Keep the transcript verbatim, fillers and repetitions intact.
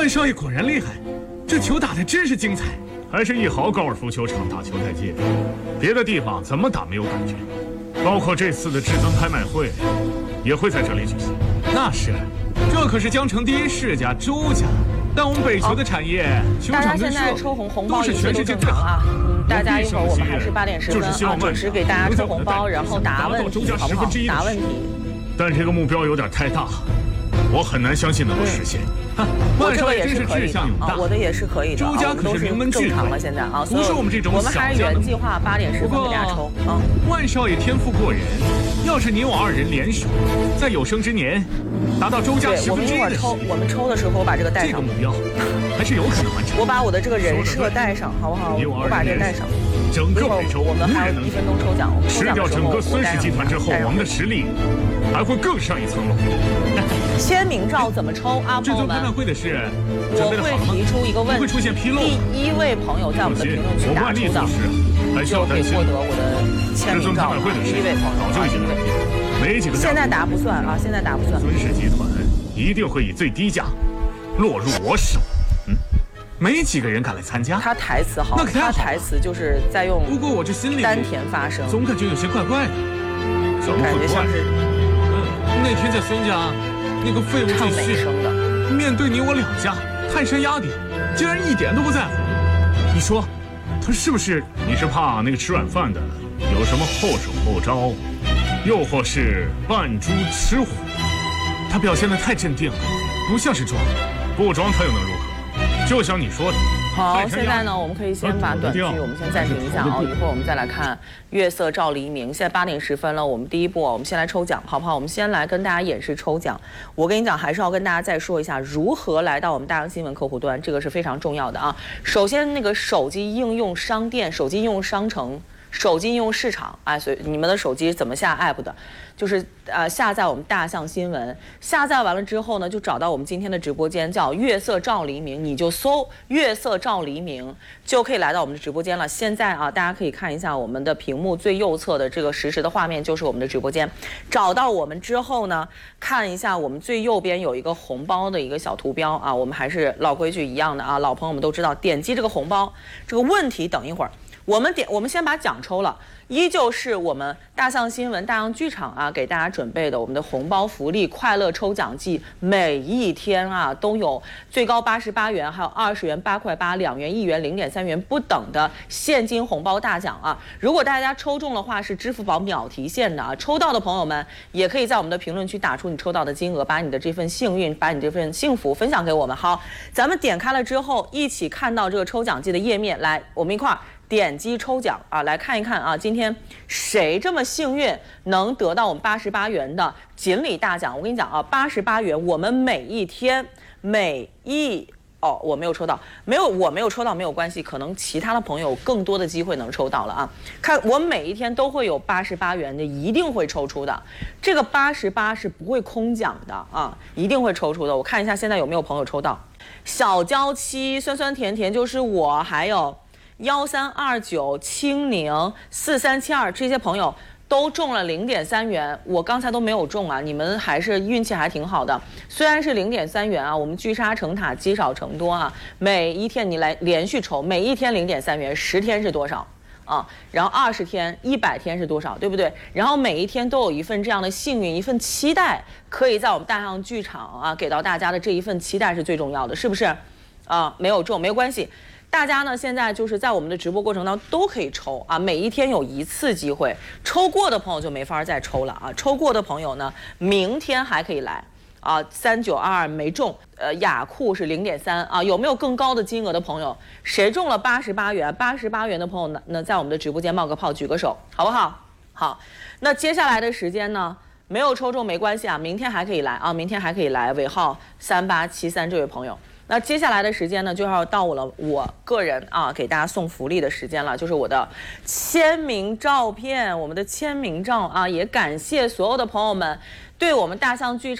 万少爷果然厉害，这球打得真是精彩。 还是一豪高尔夫球场打球太近，别的地方怎么打没有感觉。包括这次的至尊拍卖会，也会在这里举行。 那是，这可是江城第一世家周家。但我们北球的产业，球场跟设备都是全世界最好啊。 嗯，大家一会儿我们还是八点十分啊，准时给大家抽红包，然后答问题，好不好？答问题。 但这个目标有点太大，我很难相信能够实现。 嗯我这个也是可以的啊，我的也是可以的， 周家可是名门正常了现在啊， 不是我们这种我们还是原计划八点十分给大家抽啊。 万少爷天赋过人，要是你我二人联手，在有生之年达到周家十分之一的， 抽我们抽的时候我把这个带上， 这个目标还是有可能完成。 我把我的这个人设带上，好不好？我把这个带上。 整个北周我们还有一分钟抽奖，我们吃掉整个孙氏集团之后，我们的实力还会更上一层楼。 签名照怎么抽啊，朋友们？ 拍卖会的事， 我会提出一个问题， 会出现纰漏。 第一位朋友在我们的评论区打出的，就可以获得我的签名照。第一位朋友， 早就已经没几个。 现在答不算啊，现在答不算。 孙氏集团一定会以最低价落入我手。 嗯，没几个人敢来参加。 他台词好， 那可太好了。 他台词就是在用， 不过我这心里丹田发声， 总感觉有些怪怪的。 怎么感觉像是？ 嗯，那天在孙家。那个废物赘婿，面对你我两家泰山压顶，竟然一点都不在乎。你说，他是不是？ 你是怕那个吃软饭的有什么后手后招，又或是扮猪吃虎？ 他表现得太镇定了，不像是装。 不装他又能如何？就像你说的。 好，现在呢，我们可以先把短剧我们先暂停一下啊，一会儿我们再来看月色照黎明。现在八点十分了，我们第一步我们先来抽奖，好不好？我们先来跟大家演示抽奖。我跟你讲，还是要跟大家再说一下如何来到我们大洋新闻客户端，这个是非常重要的啊。首先，那个手机应用商店、手机应用商城、手机应用市场，哎，所以你们的手机怎么下 app 的？就是呃下载我们大象新闻，下载完了之后呢，就找到我们今天的直播间，叫月色照黎明，你就搜月色照黎明，就可以来到我们的直播间了。现在啊，大家可以看一下我们的屏幕最右侧的这个实时的画面，就是我们的直播间。找到我们之后呢，看一下我们最右边有一个红包的一个小图标啊，我们还是老规矩一样的啊，老朋友们都知道，点击这个红包。这个问题等一会儿。我们点，我们先把奖抽了，依旧是我们大象新闻、大象剧场啊给大家准备的我们的红包福利快乐抽奖季，每一天啊都有最高八十八元，还有二十元、八块八、两元、一元、零点三元不等的现金红包大奖啊！如果大家抽中的话，是支付宝秒提现的啊！抽到的朋友们也可以在我们的评论区打出你抽到的金额，把你的这份幸运、把你这份幸福分享给我们。好，咱们点开了之后，一起看到这个抽奖季的页面，来，我们一块儿。点击抽奖啊，来看一看啊，今天谁这么幸运能得到我们八十八元的锦鲤大奖？我跟你讲啊，八十八元，我们每一天每一哦，我没有抽到，没有我没有抽到没有关系，可能其他的朋友更多的机会能抽到了啊。看我每一天都会有八十八元的，一定会抽出的。这个八十八是不会空奖的啊，一定会抽出的。我看一下现在有没有朋友抽到。小娇妻酸酸甜甜就是我，还有。幺三二九清宁四三七二这些朋友都中了零点三元，我刚才都没有中啊，你们还是运气还挺好的。虽然是零点三元啊，我们聚沙成塔，积少成多啊。每一天你来连续抽，每一天零点三元，十天是多少啊？然后二十天、一百天是多少，对不对？然后每一天都有一份这样的幸运，一份期待，可以在我们大象剧场啊给到大家的这一份期待是最重要的，是不是？啊，没有中没有关系。大家呢现在就是在我们的直播过程当中都可以抽啊，每一天有一次机会，抽过的朋友就没法再抽了啊，抽过的朋友呢明天还可以来啊。三九二二没中，呃，雅库是零点三啊，有没有更高的金额的朋友？谁中了八十八元？八十八元的朋友呢，那在我们的直播间冒个泡，举个手，好不好？好，那接下来的时间呢？没有抽中没关系啊，明天还可以来啊，明天还可以来，尾号三八七三这位朋友。那接下来的时间呢，就要到我了，我个人啊给大家送福利的时间了，就是我的签名照片，我们的签名照啊，也感谢所有的朋友们对我们大象剧场。